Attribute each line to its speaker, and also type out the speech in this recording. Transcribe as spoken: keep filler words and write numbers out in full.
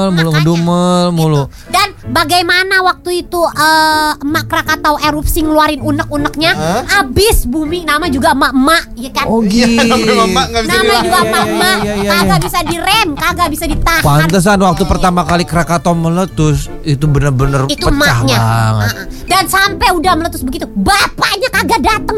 Speaker 1: mulu, ngedumel mulu.
Speaker 2: Dan bagaimana waktu itu uh, emak Krakatau erupsi ngeluarin unek-uneknya, huh? Abis bumi nama juga emak-emak, ya kan?
Speaker 1: Oh gitu.
Speaker 2: Nama juga emak-emak, kagak bisa direm, kagak bisa ditahan.
Speaker 1: Pantesan waktu pertama kali Krakatau meletus itu bener-bener
Speaker 2: itu
Speaker 1: pecah
Speaker 2: emaknya.
Speaker 1: banget.
Speaker 2: Dan sampai udah meletus begitu, bapaknya kagak datang